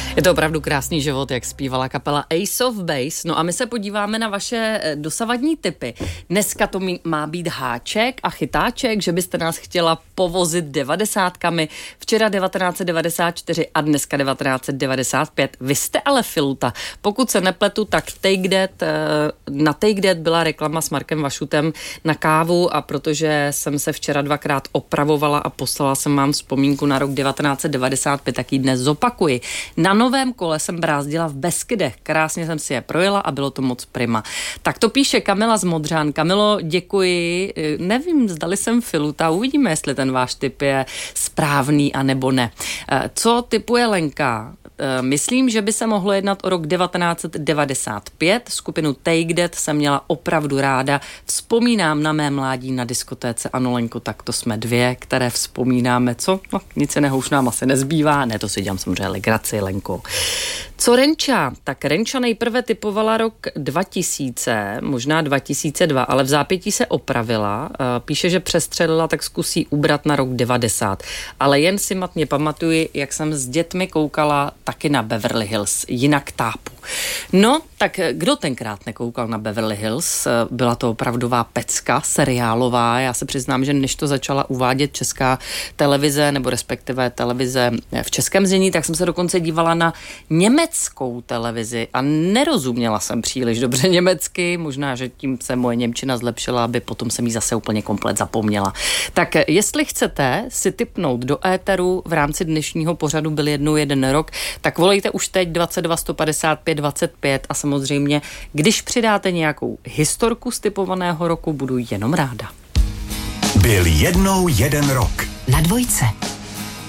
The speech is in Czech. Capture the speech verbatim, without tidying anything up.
Je to opravdu krásný život, jak zpívala kapela Ace of Base. No a my se podíváme na vaše dosavadní tipy. Dneska to má být háček a chytáček, že byste nás chtěla povozit devadesátkami. Včera devatenáct set devadesát čtyři a dneska devatenáct set devadesát pět. Vy jste ale filuta. Pokud se nepletu, tak Take That, na Take That byla reklama s Markem Vašutem na kávu, a protože jsem se včera dvakrát opravovala a poslala jsem vám vzpomínku na rok devatenáct set devadesát pět, tak ji dnes zopakuji. Na novém kole jsem brázdila v Beskydech, krásně jsem si je projela a bylo to moc prima. Tak to píše Kamila z Modřán. Kamilo, děkuji. Nevím, zdali jsem filuta, uvidíme, jestli ten váš tip je správný a nebo ne. Co tipuje Lenka? Myslím, že by se mohlo jednat o rok devatenáct set devadesát pět. Skupinu Take That jsem měla opravdu ráda. Vzpomínám na mé mládí na diskotéce. Ano, Lenko, tak to jsme dvě, které vzpomínáme. Co? No, nic jiného už nám asi nezbývá. Ne, to si dělám samozřejmě legraci, Lenko. Co Renča? Tak Renča nejprve typovala rok dva tisíce, možná dva tisíce dva, ale v zápětí se opravila. Píše, že přestřelila, tak zkusí ubrat na rok devadesát. Ale jen si matně pamatuji, jak jsem s dětmi koukala taky na Beverly Hills, jinak tápu. No, tak kdo tenkrát nekoukal na Beverly Hills? Byla to opravdová pecka, seriálová. Já se přiznám, že než to začala uvádět česká televize, nebo respektive televize v českém znění, tak jsem se dokonce dívala na německou televizi a nerozuměla jsem příliš dobře německy. Možná, že tím se moje němčina zlepšila, aby potom jsem jí zase úplně komplet zapomněla. Tak jestli chcete si tipnout do éteru v rámci dnešního pořadu Byl jednou jeden rok, tak volejte už teď dvacet dva sto padesát pět dvacet pět a samozřejmě, když přidáte nějakou historku z tipovaného roku, budu jenom ráda. Byl jednou jeden rok. Na dvojce.